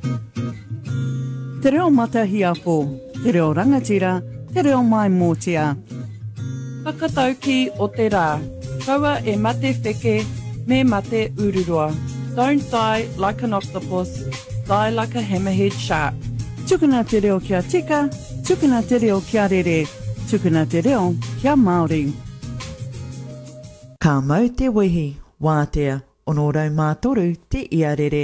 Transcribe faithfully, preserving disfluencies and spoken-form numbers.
Te reo matahiapo, te reo rangatira, te reo mai mōtia. Whakatauki o te rā. Kaua e mate wheke, me mate ururua. Don't die like an octopus, die like a hammerhead shark. Tukuna te reo kia tika, tukuna te reo kia rere, tukuna te reo kia Māori. Ka mau te wehi, wātea, ono rau mātoru te ia rere.